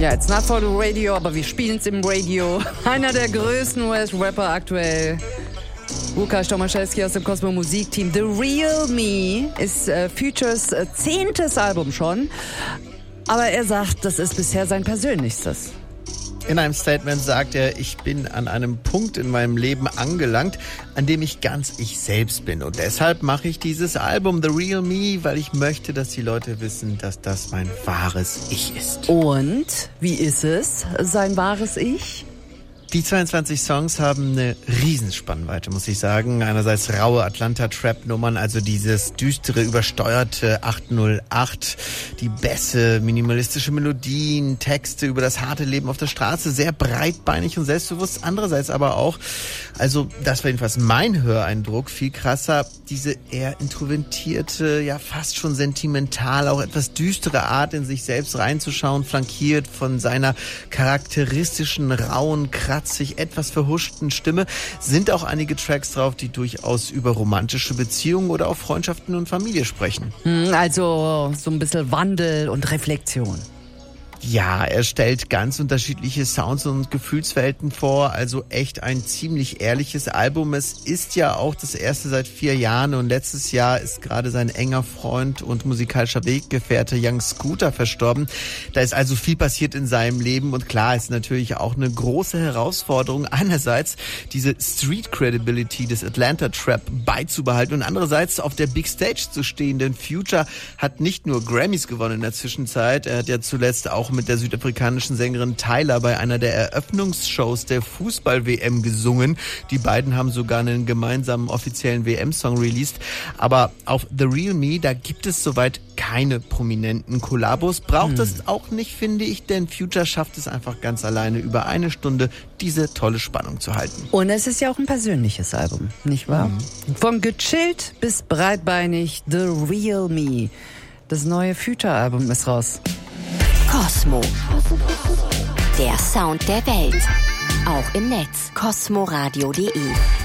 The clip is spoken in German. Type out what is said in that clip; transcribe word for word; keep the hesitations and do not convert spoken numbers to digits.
Ja, it's not for the radio, aber wir spielen es im Radio. Einer der größten U S-Rapper aktuell. Łukasz Tomaszewski aus dem Cosmo Musikteam. The Real Me ist äh, Futures äh, zehntes Album schon. Aber er sagt, das ist bisher sein persönlichstes. In einem Statement sagt er, ich bin an einem Punkt in meinem Leben angelangt, an dem ich ganz ich selbst bin. Und deshalb mache ich dieses Album The Real Me, weil ich möchte, dass die Leute wissen, dass das mein wahres Ich ist. Und wie ist es, sein wahres Ich? Die zweiundzwanzig Songs haben eine Riesenspannweite, muss ich sagen. Einerseits raue Atlanta-Trap-Nummern, also dieses düstere, übersteuerte acht null acht, die Bässe, minimalistische Melodien, Texte über das harte Leben auf der Straße, sehr breitbeinig und selbstbewusst. Andererseits aber auch, also das war jedenfalls mein Höreindruck, viel krasser, diese eher introvertierte, ja fast schon sentimental, auch etwas düstere Art, in sich selbst reinzuschauen, flankiert von seiner charakteristischen, rauen, kratzig, etwas verhuschten Stimme, sind auch einige Tracks drauf, die durchaus über romantische Beziehungen oder auch Freundschaften und Familie sprechen. Also so ein bisschen Wandel und Reflexion. Ja, er stellt ganz unterschiedliche Sounds und Gefühlswelten vor, also echt ein ziemlich ehrliches Album. Es ist ja auch das erste seit vier Jahren und letztes Jahr ist gerade sein enger Freund und musikalischer Weggefährte Young Scooter verstorben. Da ist also viel passiert in seinem Leben und klar ist natürlich auch eine große Herausforderung, einerseits diese Street Credibility des Atlanta Trap beizubehalten und andererseits auf der Big Stage zu stehen, denn Future hat nicht nur Grammys gewonnen in der Zwischenzeit, er hat ja zuletzt auch mit der südafrikanischen Sängerin Tyler bei einer der Eröffnungsshows der Fußball-W M gesungen. Die beiden haben sogar einen gemeinsamen offiziellen W M-Song released. Aber auf The Real Me, da gibt es soweit keine prominenten Kollabos. Braucht hm. es auch nicht, finde ich, denn Future schafft es einfach ganz alleine über eine Stunde, diese tolle Spannung zu halten. Und es ist ja auch ein persönliches Album, nicht wahr? Mhm. Von gechillt bis breitbeinig, The Real Me. Das neue Future-Album ist raus. Cosmo. Der Sound der Welt. Auch im Netz. cosmoradio punkt de